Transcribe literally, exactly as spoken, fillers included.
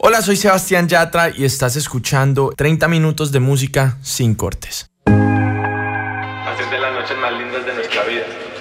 Hola, soy Sebastián Yatra y estás escuchando treinta minutos de música sin cortes. Hacer de las noches más lindas de nuestra vida.